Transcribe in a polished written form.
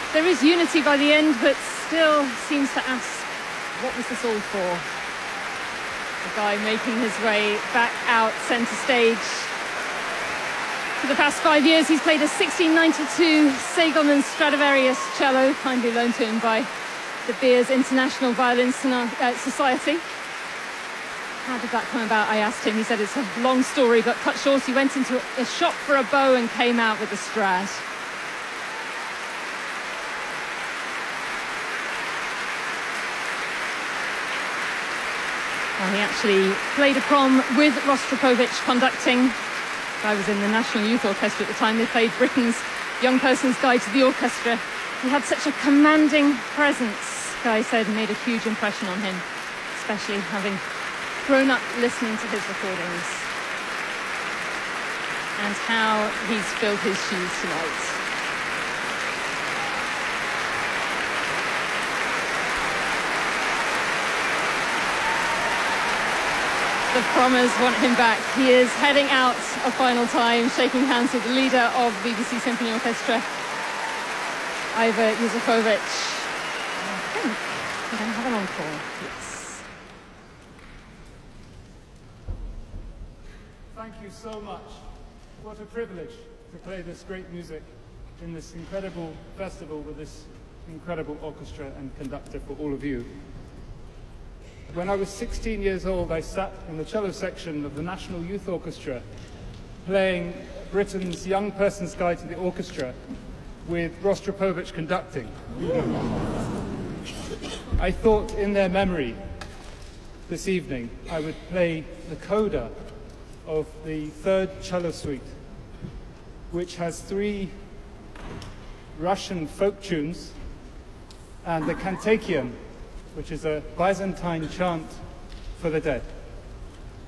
There is unity by the end, but still seems to ask, what was this all for? The guy making his way back out centre stage. For the past 5 years, he's played a 1692 Segelman Stradivarius cello, kindly loaned to him by De Beers International Violin Society. How did that come about? I asked him. He said it's a long story, but cut short, he went into a shop for a bow and came out with a Strad. Well, he actually played a prom with Rostropovich conducting. I was in the National Youth Orchestra at the time. They played Britain's Young Person's Guide to the Orchestra. He had such a commanding presence, Guy said, and made a huge impression on him, especially having grown up listening to his recordings. And how he's filled his shoes tonight. The Prommers want him back. He is heading out a final time, shaking hands with the leader of BBC Symphony Orchestra, Ivar Yusufovich. I think we're going to have an encore. Yes. Thank you so much. What a privilege to play this great music in this incredible festival with this incredible orchestra and conductor for all of you. When I was 16 years old, I sat in the cello section of the National Youth Orchestra playing Britain's Young Person's Guide to the Orchestra with Rostropovich conducting. I thought in their memory this evening I would play the coda of the third cello suite, which has 3 Russian folk tunes and the Kantakion, which is a Byzantine chant for the dead.